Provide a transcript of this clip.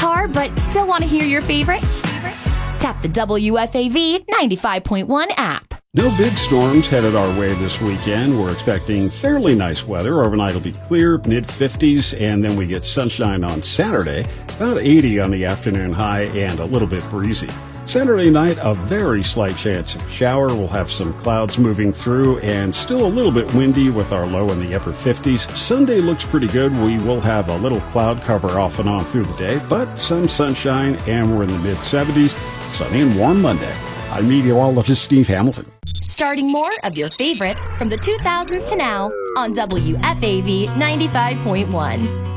car but still want to hear your favorites? Tap the WFAV 95.1 app. No big storms headed our way this weekend. We're expecting fairly nice weather. Overnight will be clear, mid-50s, and then we get sunshine on Saturday, about 80 on the afternoon high and a little bit breezy. Saturday night, a very slight chance of shower. We'll have some clouds moving through and still a little bit windy with our low in the upper 50s. Sunday looks pretty good. We will have a little cloud cover off and on through the day, but some sunshine, and we're in the mid-70s. Sunny and warm Monday. I'm meteorologist Steve Hamilton. Starting more of your favorites from the 2000s to now on WFAV 95.1.